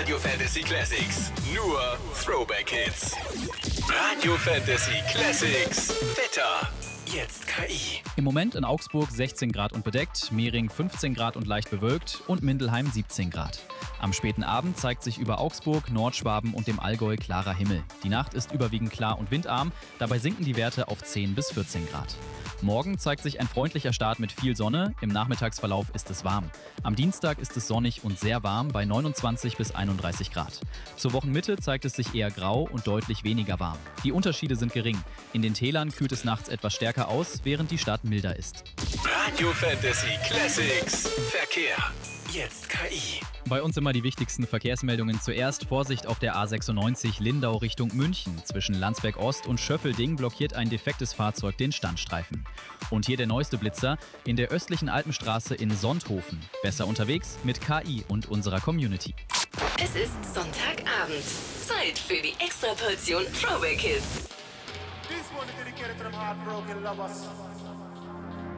Radio Fantasy Classics. Nur Throwback Hits. Radio Fantasy Classics. Wetter. Jetzt KI. Im Moment in Augsburg 16 Grad und bedeckt, Mehring 15 Grad und leicht bewölkt und Mindelheim 17 Grad. Am späten Abend zeigt sich über Augsburg, Nordschwaben und dem Allgäu klarer Himmel. Die Nacht ist überwiegend klar und windarm, dabei sinken die Werte auf 10 bis 14 Grad. Morgen zeigt sich ein freundlicher Start mit viel Sonne, im Nachmittagsverlauf ist es warm. Am Dienstag ist es sonnig und sehr warm bei 29 bis 31 Grad. Zur Wochenmitte zeigt es sich eher grau und deutlich weniger warm. Die Unterschiede sind gering. In den Tälern kühlt es nachts etwas stärker aus, während die Stadt milder ist. Radio Fantasy Classics. Verkehr. Jetzt KI. Bei uns immer die wichtigsten Verkehrsmeldungen. Zuerst Vorsicht auf der A96 Lindau Richtung München. Zwischen Landsberg Ost und Schöffelding blockiert ein defektes Fahrzeug den Standstreifen. Und hier der neueste Blitzer in der östlichen Alpenstraße in Sonthofen. Besser unterwegs mit KI und unserer Community. Es ist Sonntagabend. Zeit für die Extraportion Throwback Hits. This one is dedicated to them heartbroken lovers.